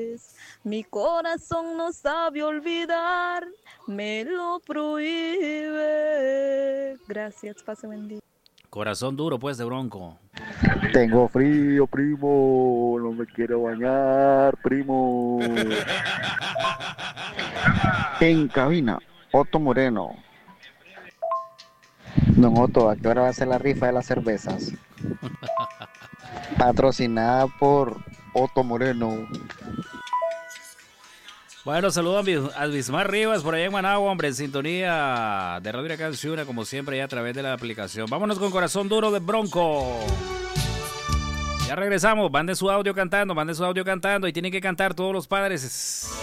Mi corazón no sabe olvidar, me lo prohíbe. Gracias, pase buen día. Corazón duro, pues, de Bronco. Tengo frío, primo. No me quiero bañar, primo. En cabina, Otto Moreno. Don Otto, ¿a qué hora va a ser la rifa de las cervezas? Patrocinada por Otto Moreno. Bueno, saludos a Bismar Rivas por allá en Managua, hombre, en sintonía de Radio Huracán Ciuna, como siempre, ya a través de la aplicación. Vámonos con Corazón Duro de Bronco. Ya regresamos, manden su audio cantando y tienen que cantar todos los padres.